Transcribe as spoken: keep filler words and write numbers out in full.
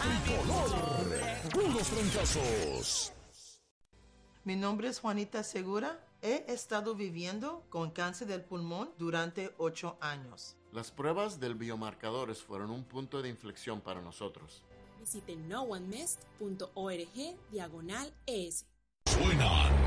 Tricolor. Puros trancazos. Mi nombre es Juanita Segura. He estado viviendo con cáncer del pulmón durante ocho años. Las pruebas del biomarcadores fueron un punto de inflexión para nosotros. Visite no one missed punto org diagonal es. Suenan